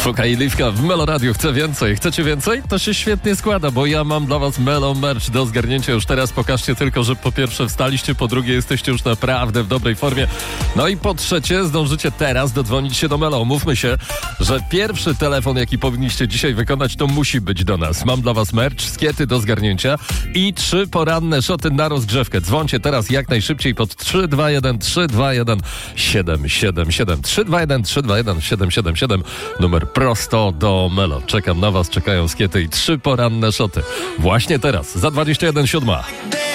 Fuka i Liwka w Melo Radio. Chcę więcej. Chcecie więcej? To się świetnie składa, bo ja mam dla was Melo Merch do zgarnięcia już teraz. Pokażcie tylko, że po pierwsze wstaliście, po drugie jesteście już naprawdę w dobrej formie. No i po trzecie zdążycie teraz dodzwonić się do Melo. Umówmy się, że pierwszy telefon, jaki powinniście dzisiaj wykonać, to musi być do nas. Mam dla was merch, skiety do zgarnięcia i 3 poranne szoty na rozgrzewkę. Dzwońcie teraz jak najszybciej pod 321 321 777 321 321 777. Numer prosto do Melo. Czekam na was, czekają skiety i 3 poranne szoty. Właśnie teraz, za 21:07.